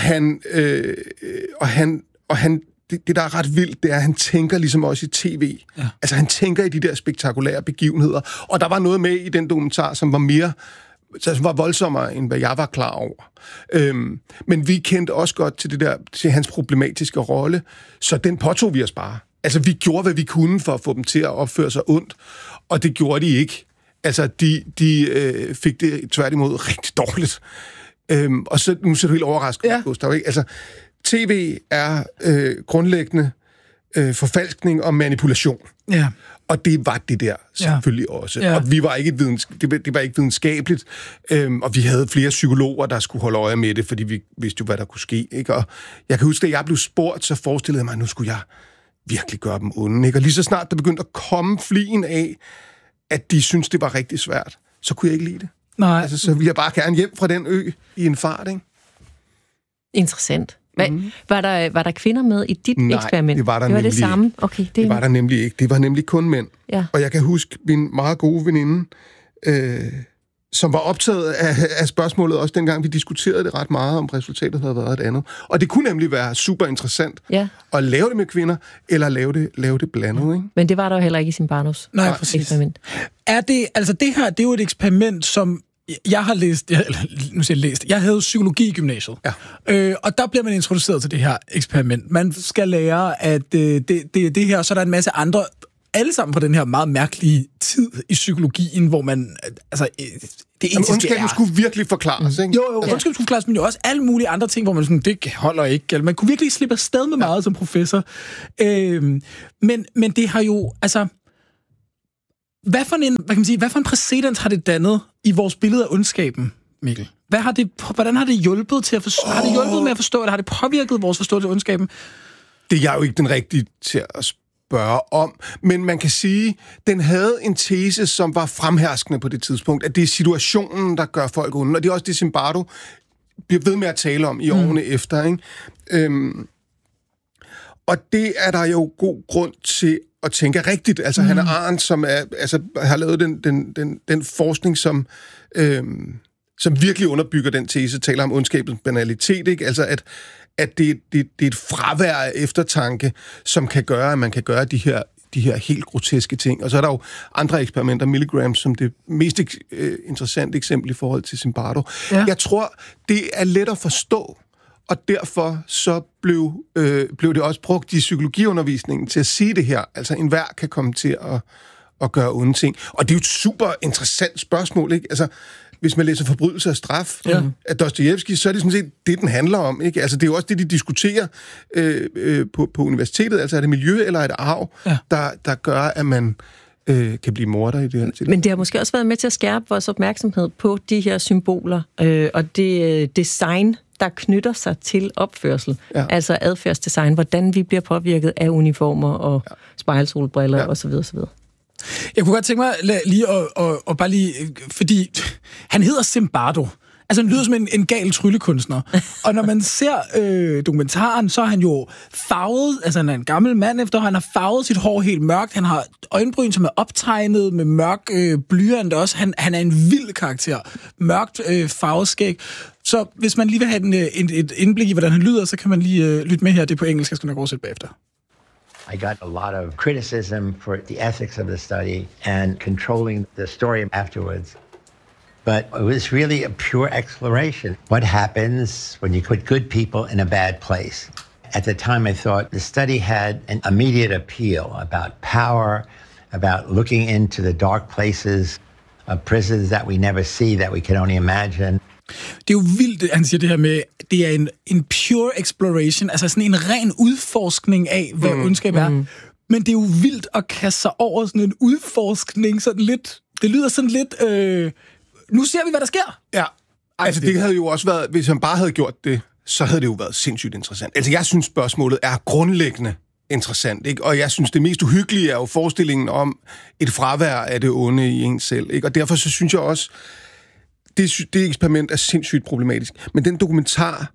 det, der er ret vildt, det er, at han tænker ligesom også i tv. Ja. Altså, han tænker i de der spektakulære begivenheder. Og der var noget med i den dokumentar, som var voldsommere, end hvad jeg var klar over. Men vi kendte også godt til hans problematiske rolle, så den påtog vi os bare. Altså, vi gjorde, hvad vi kunne for at få dem til at opføre sig ondt, og det gjorde de ikke. Altså, de fik det tværtimod rigtig dårligt. Og så, nu ser du helt overrasket, Gustav, ikke? Altså, TV er grundlæggende forfalskning og manipulation. Ja. Og det var det der selvfølgelig også. Ja. Og vi var ikke det var ikke videnskabeligt. Og vi havde flere psykologer, der skulle holde øje med det, fordi vi vidste jo, hvad der kunne ske. Ikke? Og jeg kan huske, da jeg blev spurgt, så forestillede jeg mig, at nu skulle jeg virkelig gøre dem onde. Ikke? Og lige så snart der begyndte at komme flien af, at de syntes, det var rigtig svært, så kunne jeg ikke lide det. Nej. Altså, så ville jeg bare gerne hjem fra den ø i en fart, ikke? Interessant. Var der kvinder med i dit eksperiment? Nej, det var der nemlig det samme? ikke. Okay, det var der nemlig ikke. Det var nemlig kun mænd. Ja. Og jeg kan huske min meget gode veninde, som var optaget af spørgsmålet, også dengang vi diskuterede det ret meget, om resultatet havde været et andet. Og det kunne nemlig være super interessant at lave det med kvinder, eller lave det blandet. Ikke? Men det var der jo heller ikke i Zimbardos eksperiment. Er det, altså det her, det er jo et eksperiment, som jeg har læst, jeg havde psykologi i gymnasiet, og der bliver man introduceret til det her eksperiment. Man skal lære, at det her, så er der en masse andre, alle sammen på den her meget mærkelige tid i psykologien, hvor man, altså, det eneste ondskaben skulle virkelig forklares, ikke? Jo, ondskaben skulle forklares, men jo også alle mulige andre ting, hvor man sådan, det holder ikke. Man kunne virkelig slippe afsted med meget som professor. Men det har jo, altså, hvad for en præcedens har det dannet i vores billede af ondskaben, Mikkel? Hvordan har det hjulpet til at forstå? Har det hjulpet med at forstå, eller har det påvirket vores forståelse af ondskaben? Det er jeg jo ikke den rigtige til at spørge om, men man kan sige, den havde en tese, som var fremherskende på det tidspunkt, at det er situationen, der gør folk onde, og det er også det, Zimbardo bliver ved med at tale om i årene efter, ikke? Og det er der jo god grund til at tænke rigtigt. Altså, Hannah Arendt, som har lavet den forskning, som virkelig underbygger den tese, taler om ondskabens banalitet, ikke? Altså, at det er et fravær af eftertanke, som kan gøre, at man kan gøre de her helt groteske ting. Og så er der jo andre eksperimenter, Milgram, som det mest interessante eksempel i forhold til Zimbardo. Ja. Jeg tror, det er let at forstå, og derfor så blev det også brugt i psykologiundervisningen til at sige det her. Altså, enhver kan komme til at gøre onde ting. Og det er jo et super interessant spørgsmål, ikke? Altså, hvis man læser Forbrydelse og straf af Dostojevskij, så er det sådan set det, den handler om, ikke? Altså, det er jo også det, de diskuterer på universitetet. Altså, er det miljø eller er det arv, der gør, at man kan blive morder i det her tilfælde? Men det har måske også været med til at skærpe vores opmærksomhed på de her symboler, og det design, der knytter sig til opførsel. Ja. Altså adfærdsdesign, hvordan vi bliver påvirket af uniformer og spejlsolbriller osv. osv. Jeg kunne godt tænke mig lige at bare lige, fordi han hedder Zimbardo. Altså, han lyder som en gal tryllekunstner. Og når man ser dokumentaren, så er han jo farvet, altså han er en gammel mand efter, han har farvet sit hår helt mørkt, han har øjenbryn, som er optegnet med mørk blyant også. Han er en vild karakter. Mørkt farvet skæg. Så hvis man lige vil have et indblik i, hvordan han lyder, så kan man lige lytte med her. Det er på engelsk, jeg skal nok oversætte bagefter. I got a lot of criticism for the ethics of the study and controlling the story afterwards. But it was really a pure exploration. What happens when you put good people in a bad place? At the time, I thought the study had an immediate appeal about power, about looking into the dark places of prisons that we never see, that we can only imagine. Det er jo vildt, han siger det her med, det er en pure exploration, altså sådan en ren udforskning af, hvad ondskab er. Men det er jo vildt at kaste sig over sådan en udforskning, sådan lidt, det lyder sådan lidt, nu ser vi, hvad der sker. Ja, altså det havde jo også været, hvis han bare havde gjort det, så havde det jo været sindssygt interessant. Altså jeg synes, spørgsmålet er grundlæggende interessant, ikke? Og jeg synes, det mest uhyggelige er jo forestillingen om et fravær af det onde i en selv, ikke? Og derfor så synes jeg også, Det eksperiment er sindssygt problematisk. Men den dokumentar,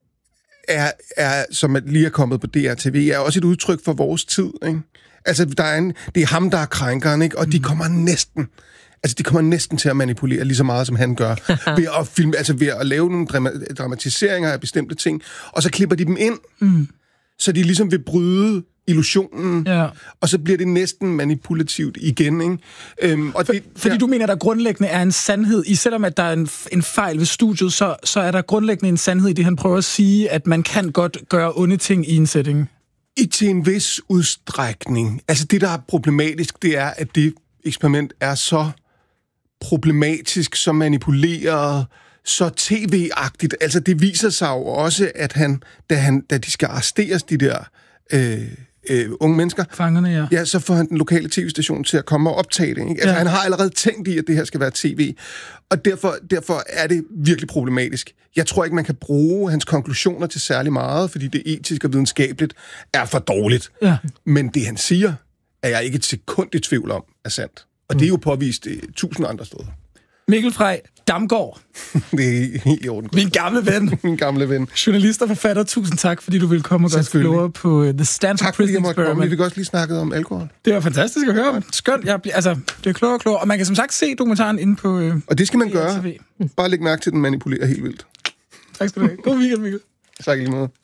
som lige er kommet på DRTV, er også et udtryk for vores tid, ikke? Altså, det er ham, der er krænkeren, ikke? Og de kommer næsten til at manipulere lige så meget, som han gør. Ved at filme, altså ved at lave nogle dramatiseringer af bestemte ting, og så klipper de dem ind, så de ligesom vil bryde illusionen, og så bliver det næsten manipulativt igen, ikke? Fordi du mener, der grundlæggende er en sandhed i, selvom at der er en fejl ved studiet, så er der grundlæggende en sandhed i det, han prøver at sige, at man kan godt gøre onde ting i en setting. Til en vis udstrækning. Altså det, der er problematisk, det er, at det eksperiment er så problematisk, så manipuleret, så tv-agtigt. Altså det viser sig jo også, at da de skal arresteres, de der unge mennesker, fangerne, ja, så får han den lokale tv-station til at komme og optage det. Ikke? Altså, han har allerede tænkt i, at det her skal være tv. Og derfor er det virkelig problematisk. Jeg tror ikke, man kan bruge hans konklusioner til særlig meget, fordi det etisk og videnskabeligt er for dårligt. Ja. Men det, han siger, er jeg ikke et sekund i tvivl om, er sandt. Og det er jo påvist 1000 andre steder. Mikkel Frey Damgaard. Det er helt i orden. Min gamle ven. Journalist og forfatter, tusind tak, fordi du ville komme og gøre os klogere på The Stanford Prison Experiment. Vi fik også lige snakket om alkohol. Det var fantastisk at høre. Skønt. Det er klogere og klogere. Og man kan som sagt se dokumentaren inde på og det skal man gøre. TV. Bare læg mærke til, at den manipulerer helt vildt. Tak skal du have. God weekend, Mikkel. Tak i lige måde.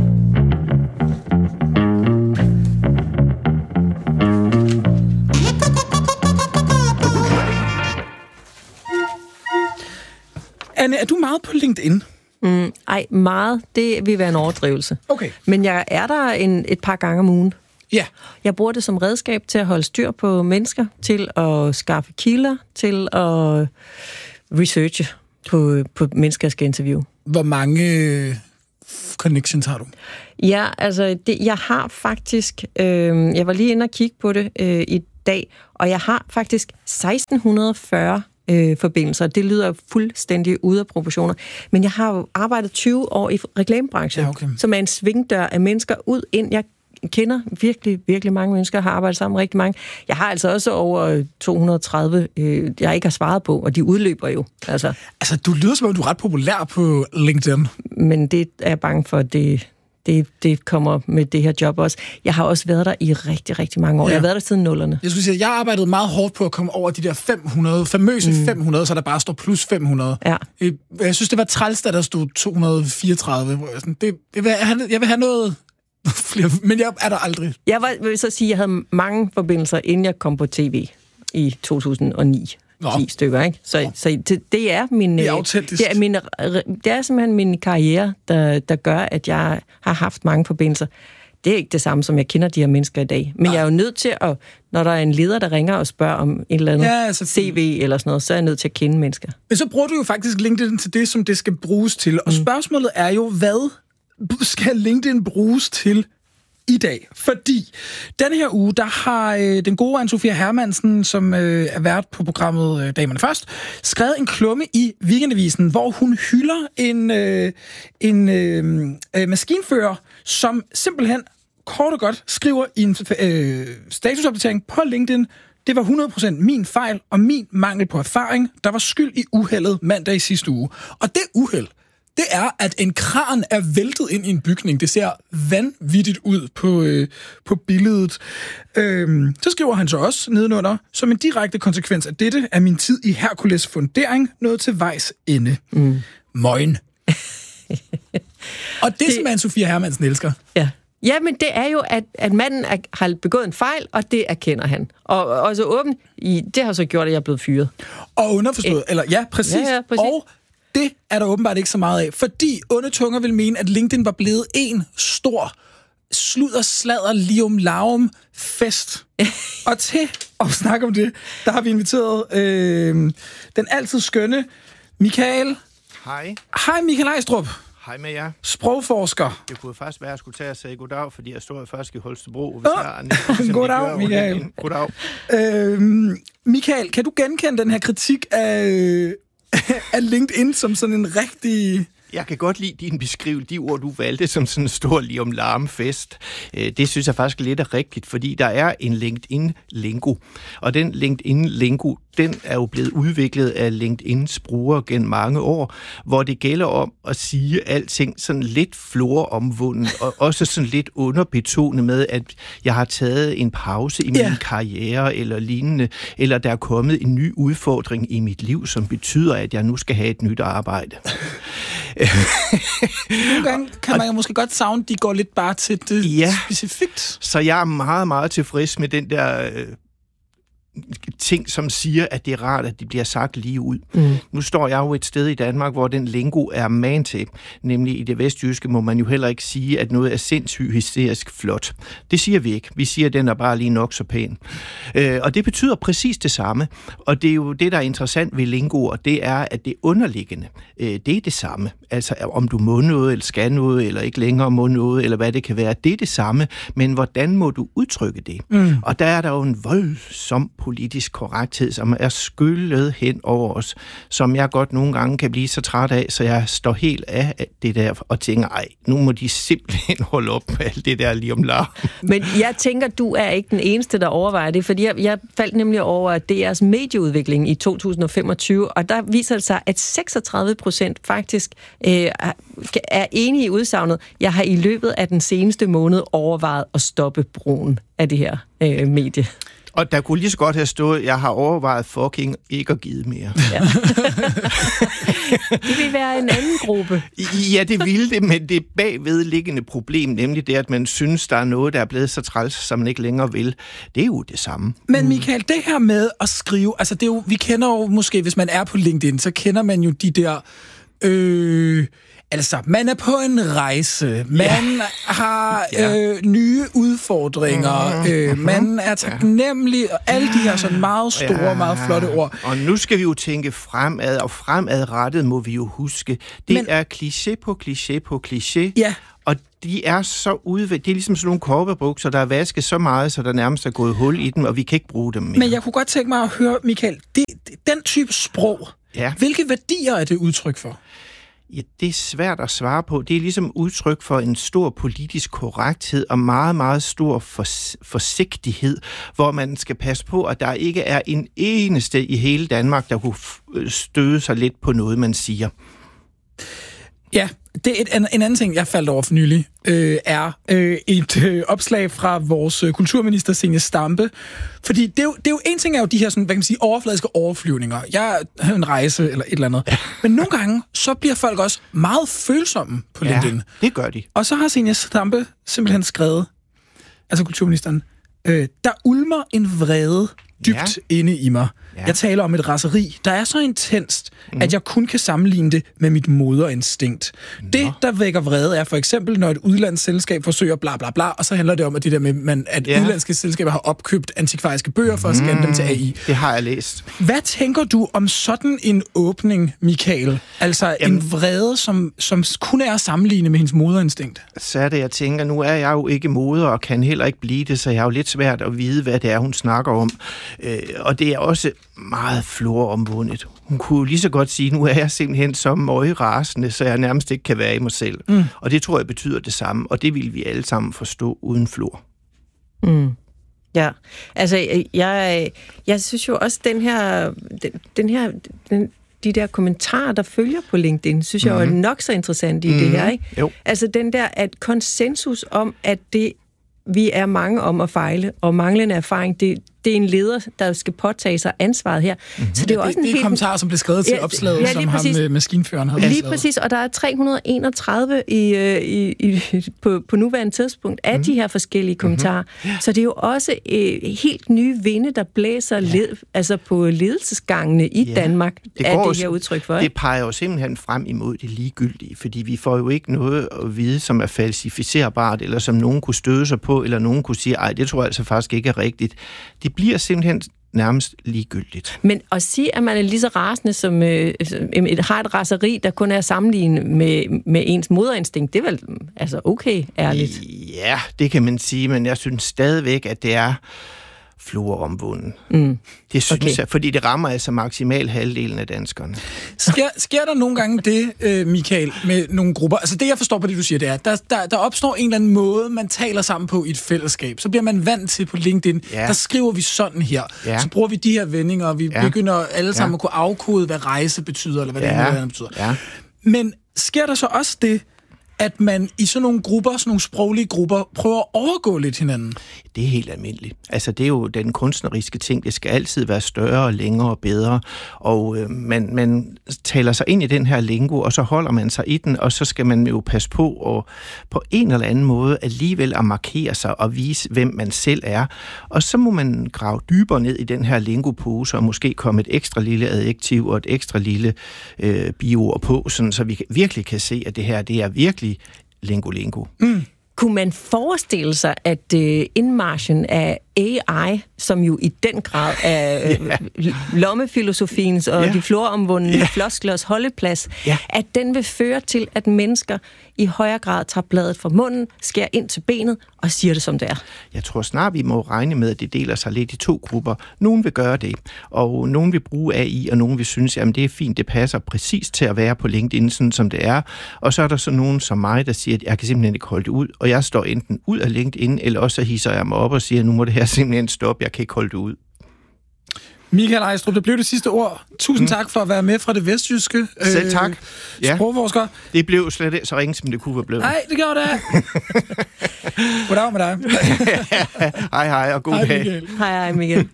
Anne, er du meget på LinkedIn? Ej, meget. Det vil være en overdrivelse. Okay. Men jeg er der et par gange om ugen. Ja. Jeg bruger det som redskab til at holde styr på mennesker, til at skaffe kilder, til at researche på mennesker, jeg skal interviewe. Hvor mange connections har du? Ja, altså, jeg har faktisk... jeg var lige inde og kigge på det i dag, og jeg har faktisk 1640 forbindelser. Det lyder fuldstændig ude af proportioner. Men jeg har jo arbejdet 20 år i reklamebranchen, som er en svingdør af mennesker ud ind. Jeg kender virkelig, virkelig mange mennesker, har arbejdet sammen med rigtig mange. Jeg har altså også over 230, jeg ikke har svaret på, og de udløber jo. Altså, du lyder som om, du er ret populær på LinkedIn. Men det er jeg bange for, det kommer med det her job også. Jeg har også været der i rigtig, rigtig mange år. Jeg har været der siden 0'erne. Jeg skulle sige, at jeg har arbejdet meget hårdt på at komme over de der 500, famøse 500, så der bare står plus 500. Ja. Jeg synes, det var træls, da der stod 234. Jeg vil have noget flere, men jeg er der aldrig. Jeg vil så sige, at jeg havde mange forbindelser, inden jeg kom på tv i 2009. 10 stykker, ikke? Så det er min... Det er autentisk. Det er simpelthen min karriere, der gør, at jeg har haft mange forbindelser. Det er ikke det samme, som jeg kender de her mennesker i dag. Men jeg er jo nødt til at... Når der er en leder, der ringer og spørger om et eller andet CV eller sådan noget, så er jeg nødt til at kende mennesker. Men så bruger du jo faktisk LinkedIn til det, som det skal bruges til. Og spørgsmålet er jo, hvad skal LinkedIn bruges til i dag? Fordi denne her uge, der har den gode Anne-Sophia Hermansen, som er vært på programmet Damerne Først, skrevet en klumme i Weekendavisen, hvor hun hylder en maskinfører, som simpelthen kort og godt skriver i en statusopdatering på LinkedIn: det var 100% min fejl og min mangel på erfaring, der var skyld i uheldet mandag i sidste uge. Og det uheld, det er, at en kran er væltet ind i en bygning. Det ser vanvittigt ud på billedet. Så skriver han så også nedenunder: som en direkte konsekvens af dette er min tid i Hercules fundering nået til vejs ende. Møgen. Og det som Anne-Sophia Hermansen elsker. Ja. Ja, men det er jo, at manden har begået en fejl, og det erkender han. Og så åbent, det har så gjort, at jeg er blevet fyret. Og underforstået, eller ja, præcis. Ja, præcis. Og det er der åbenbart ikke så meget af, fordi onde tunger vil mene, at LinkedIn var blevet en stor sludder, sladder, lium, laum fest. Og til at snakke om det, der har vi inviteret den altid skønne Michael. Hej. Hej, Michael Ejstrup. Hej med jer. Sprogforsker. Det kunne først være, at jeg skulle tage og sige goddag, fordi jeg stod først i Holstebro. Goddag, Michael. Goddag. Michael, kan du genkende den her kritik af LinkedIn som sådan en rigtig Jeg kan godt lide din beskrivelse, de ord, du valgte som sådan en stor LiumLarm-fest. Det synes jeg faktisk lidt er rigtigt, fordi der er en LinkedIn-lingo. Og den LinkedIn-lingo, den er jo blevet udviklet af LinkedIns brugere gennem mange år, hvor det gælder om at sige alting sådan lidt floromvunden, og også sådan lidt underbetonet med, at jeg har taget en pause i min karriere eller lignende, eller der er kommet en ny udfordring i mit liv, som betyder, at jeg nu skal have et nyt arbejde. Nogle gange kan man jo måske godt savne, de går lidt bare til det specifikt. Så jeg er meget, meget tilfreds med den der ting, som siger, at det er rart, at de bliver sagt lige ud. Nu står jeg jo et sted i Danmark, hvor den lingo er man til. Nemlig i det vestjyske må man jo heller ikke sige, at noget er sindssygt hysterisk flot. Det siger vi ikke. Vi siger, at den er bare lige nok så pæn. Og det betyder præcis det samme. Og det er jo det, der er interessant ved lingo, og det er, at det underliggende, det er det samme. Altså, om du må noget, eller skal noget, eller ikke længere må noget, eller hvad det kan være, det er det samme. Men hvordan må du udtrykke det? Og der er der jo en voldsom politisk korrekthed, som er skyllet hen over os, som jeg godt nogle gange kan blive så træt af, så jeg står helt af det der og tænker, ej, nu må de simpelthen holde op med alt det der LiumLarm. Men jeg tænker, du er ikke den eneste, der overvejer det, fordi jeg faldt nemlig over DR's medieudvikling i 2025, og der viser det sig, at 36% faktisk er enige i udsagnet, jeg har i løbet af den seneste måned overvejet at stoppe brugen af det her medie. Og der kunne lige så godt have stået, jeg har overvejet fucking ikke at give mere. Ja. Det vil være en anden gruppe. Ja, det ville det, men det bagvedliggende problem, nemlig det, at man synes, der er noget, der er blevet så træls, som man ikke længere vil, det er jo det samme. Men Michael, det her med at skrive, altså det er jo, vi kender jo måske, hvis man er på LinkedIn, så kender man jo de der... Altså, man er på en rejse, man har nye udfordringer, man er taknemmelig, og alle de her sådan meget store, meget flotte ord. Og nu skal vi jo tænke fremad, og fremadrettet må vi jo huske, det er kliché på kliché på kliché. Ja. Og de er så udviklet. Det er ligesom sådan nogle korpebukser, der er vasket så meget, så der nærmest er gået hul i dem, og vi kan ikke bruge dem mere. Men jeg kunne godt tænke mig at høre, Michael, den type sprog, hvilke værdier er det udtryk for? Ja, det er svært at svare på. Det er ligesom udtryk for en stor politisk korrekthed og meget, meget stor forsigtighed, hvor man skal passe på, at der ikke er en eneste i hele Danmark, der kunne støde sig lidt på noget, man siger. Ja, det er en anden ting, jeg faldt over for nylig, er et opslag fra vores kulturminister, Zenia Stampe. Fordi det er jo en ting er jo de her sådan, hvad kan man sige, overfladiske overflyvninger. Jeg har en rejse eller et eller andet. Ja. Men nogle gange, så bliver folk også meget følsomme på LinkedIn. Ja, det gør de. Og så har Zenia Stampe simpelthen skrevet, altså kulturministeren, der ulmer en vrede dybt inde i mig. Ja. Jeg taler om et raseri, der er så intenst, at jeg kun kan sammenligne det med mit moderinstinkt. Det, der vækker vrede, er for eksempel, når et udlandsselskab forsøger bla bla bla, og så handler det om, at det der med, at udlandske selskaber har opkøbt antikvariske bøger for at scanne dem til AI. Det har jeg læst. Hvad tænker du om sådan en åbning, Michael? Altså en vrede, som kun er at sammenligne med hendes moderinstinkt? Så er det, jeg tænker, nu er jeg jo ikke moder, og kan heller ikke blive det, så jeg er jo lidt svært at vide, hvad det er, hun snakker om. Og det er også meget floromvundet. Hun kunne lige så godt sige, nu er jeg simpelthen så møgrasende, så jeg nærmest ikke kan være i mig selv. Og det tror jeg betyder det samme, og det vil vi alle sammen forstå uden flor. Ja, altså jeg synes jo også, de der kommentarer, der følger på LinkedIn, synes jeg jo er nok så interessant i det her, ikke? Jo. Altså den der, at konsensus om, at det vi er mange om at fejle, og manglende erfaring, det er en leder, der skal påtage sig ansvaret her. Så det er jo også en kommentarer, som blev skrevet til opslaget, som ham maskinføreren havde lige præcis, og der er 331 på nuværende tidspunkt af de her forskellige kommentarer. Så det er jo også helt nye vinde, der blæser altså på ledelsesgangene i Danmark, er det her udtryk for. Det peger jo simpelthen frem imod det ligegyldige, fordi vi får jo ikke noget at vide, som er falsificerbart, eller som nogen kunne støde sig på, eller nogen kunne sige, ej, det tror jeg altså faktisk ikke er rigtigt. Det bliver simpelthen nærmest ligegyldigt. Men at sige, at man er lige så rasende, som har et raseri, der kun er sammenlignet med ens moderinstinkt, det er vel altså okay, ærligt? Ja, det kan man sige, men jeg synes stadigvæk, at det er fluoromvunden. Det synes jeg, fordi det rammer altså maksimalt halvdelen af danskerne. Sker der nogle gange det, Michael, med nogle grupper? Altså det, jeg forstår på det, du siger, det er, der opstår en eller anden måde, man taler sammen på i et fællesskab. Så bliver man vant til på LinkedIn, der skriver vi sådan her. Så bruger vi de her vendinger, og vi begynder alle sammen at kunne afkode, hvad rejse betyder, eller hvad det nu betyder. Ja. Men sker der så også det, at man i sådan nogle grupper, sådan nogle sproglige grupper, prøver at overgå lidt hinanden? Det er helt almindeligt. Altså, det er jo den kunstneriske ting. Det skal altid være større, længere og bedre. Og man taler sig ind i den her lingo, og så holder man sig i den, og så skal man jo passe på og på en eller anden måde alligevel at markere sig og vise, hvem man selv er. Og så må man grave dybere ned i den her lingopose, og måske komme et ekstra lille adjektiv og et ekstra lille biord på, sådan, så vi virkelig kan se, at det her, det er virkelig lingo. Kunne man forestille sig, at indmarchen af AI, som jo i den grad er lommefilosofiens og de floromvundne flosklers holdeplads, at den vil føre til, at mennesker i højere grad tager bladet fra munden, skærer ind til benet og siger det, som det er? Jeg tror snart, vi må regne med, at det deler sig lidt i to grupper. Nogen vil gøre det, og nogen vil bruge AI, og nogen vil synes, at det er fint, det passer præcis til at være på LinkedIn, sådan som det er. Og så er der så nogen som mig, der siger, at jeg kan simpelthen ikke holde det ud, og jeg står enten ud af LinkedIn, eller også så hisser jeg mig op og siger, at nu må det her simpelthen stoppe, jeg kan ikke holde det ud. Michael Ejstrup, det blev det sidste ord. Tusind tak for at være med fra det vestjyske. Selv tak. Sprogforsker. Det blev slet ikke så ringe, som det kunne være blevet. Nej, det gjorde det. Goddag med dig. Hej, og god dag. Hej, Michael.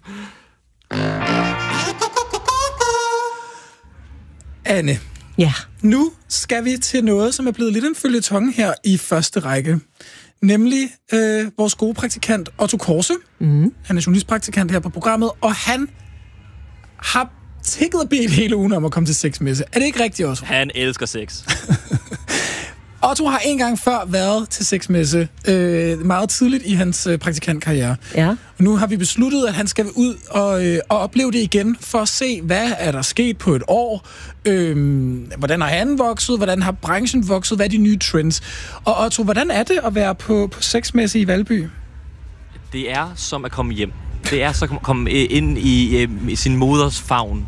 Anne. Ja. Nu skal vi til noget, som er blevet lidt en føljeton her i første række. Nemlig vores gode praktikant Otto Korse. Han er journalistpraktikant her på programmet, og han har tækket og bedt hele ugen om at komme til sexmesse. Er det ikke rigtigt, Otto? Han elsker sex. Otto har en gang før været til sexmesse, meget tidligt i hans praktikantkarriere. Ja. Nu har vi besluttet, at han skal ud og opleve det igen, for at se, hvad er der sket på et år. Hvordan har han vokset? Hvordan har branchen vokset? Hvad er de nye trends? Og Otto, hvordan er det at være på sexmesse i Valby? Det er som at komme hjem. Det er så at komme ind i sin moders favn.